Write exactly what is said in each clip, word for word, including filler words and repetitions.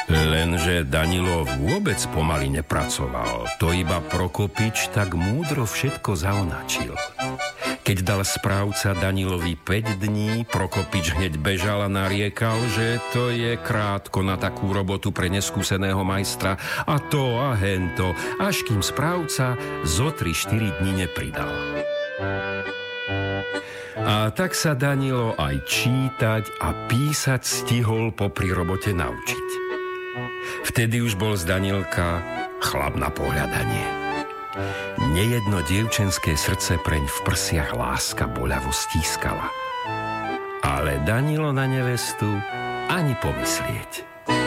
Lenže Danilo vôbec pomaly nepracoval. To iba Prokopič tak múdro všetko zaonačil. Keď dal správca Danilovi päť dní, Prokopič hneď bežal a nariekal, že to je krátko na takú robotu pre neskúseného majstra a to a hento, až kým správca zo tri štyri dní nepridal. A tak sa Danilo aj čítať a písať stihol popri robote naučiť. Vtedy už bol z Danilka chlap na pohľadanie. Nejedno dievčenské srdce preň v prsiach láska boľavo stískala. Ale Danilo na nevestu ani pomyslieť.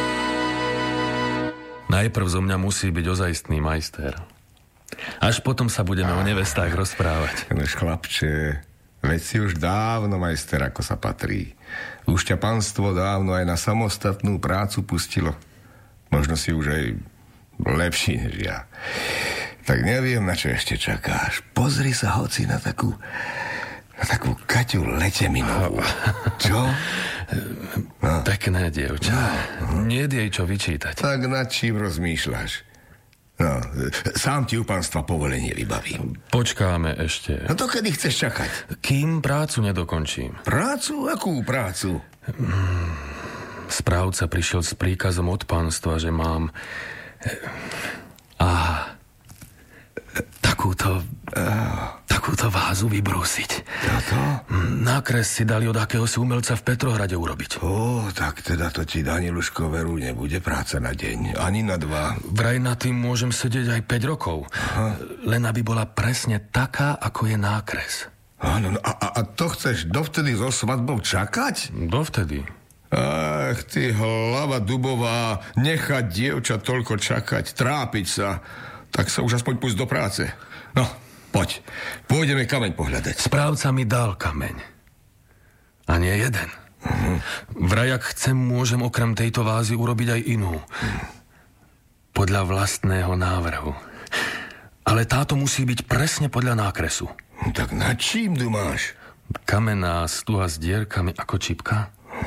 Najprv zo mňa musí byť ozajstný majster. Až potom sa budeme ah. o nevestách rozprávať. Nož chlapče, veď si už dávno majster, ako sa patrí. Už ťa panstvo dávno aj na samostatnú prácu pustilo. Možno si už aj lepší než ja. Tak neviem, na čo ešte čakáš. Pozri sa hoci na takú na takú Kaťu Leteminovú. Čo? No. Pekné dievča. No. Nie je jej čo vyčítať. Tak nad čím rozmýšľaš? No, sám ti u panstva povolenie vybavím. Počkáme ešte. No to kedy chceš čakať? Kým prácu nedokončím. Prácu? Akú prácu? Hmm. Správca prišiel s príkazom od panstva, že mám a takúto takúto vázu vybrúsiť. Toto? Nákres si dali od akéhosi umelca v Petrohrade urobiť. Ó, tak teda to ti, Daniluško, veru, nebude práca na deň, ani na dva. Vraj na tým môžem sedieť aj päť rokov. Aha. Len aby bola presne taká, ako je nákres. Áno, no, a, a to chceš dovtedy so svadbou čakať? Dovtedy. Ach, ty hlava dubová, nechať dievča toľko čakať, trápiť sa. Tak sa už aspoň púšť do práce. No, poď, pôjdeme kameň pohľadať. Správca mi dal kameň. A nie jeden. Uh-huh. Vraj, ak chcem, môžem okrem tejto vázy urobiť aj inú. Uh-huh. Podľa vlastného návrhu. Ale táto musí byť presne podľa nákresu. Tak nad čím tu máš? Kamenná stuha s dierkami ako čipka.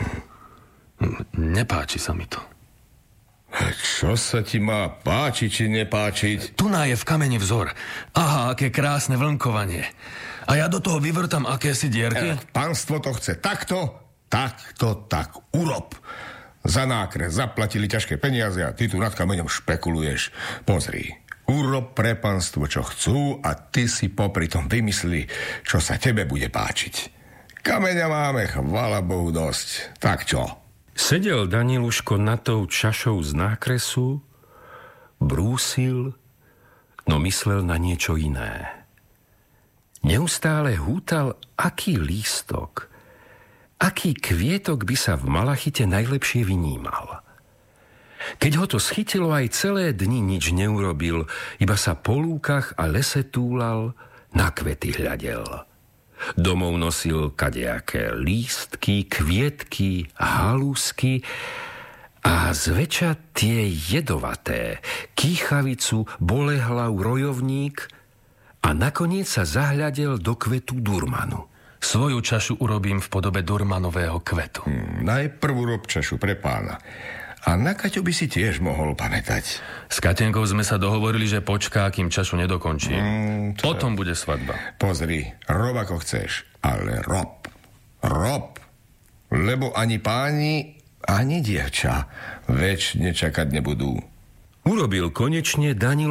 Nepáči sa mi to. Čo sa ti má páčiť, či nepáčiť? Tuná je v kameni vzor. Aha, aké krásne vlnkovanie. A ja do toho vyvrtam akési dierky? E, pánstvo to chce takto, takto, tak urob. Za nákres zaplatili ťažké peniaze a ty tu nad kameňom špekuluješ. Pozri, urob pre pánstvo, čo chcú a ty si popri tom vymysli, čo sa tebe bude páčiť. Kameňa máme, chvála Bohu, dosť. Tak čo? Sedel Daniluško nad tou čašou z nákresu, brúsil, no myslel na niečo iné. Neustále hútal, aký lístok, aký kvietok by sa v malachite najlepšie vynímal. Keď ho to schytilo, aj celé dni nič neurobil, iba sa po lúkach a lese túlal, na kvety hľadel. Domov nosil kadejaké lístky, kvietky, halúsky a zväčša tie jedovaté, kýchavicu, bolehlav, rojovník a nakoniec sa zahľadel do kvetu durmanu. Svoju čašu urobím v podobe durmanového kvetu. Hmm, najprv urob čašu pre pána. A na Kaťu by si tiež mohol pamätať. S Katenkou sme sa dohovorili, že počká, kým čašu nedokončím. Mm, Potom bude svadba. Pozri, rob ako chceš, ale rob. Rob. Lebo ani páni, ani dievča večne čakať nebudú. Urobil konečne Danilo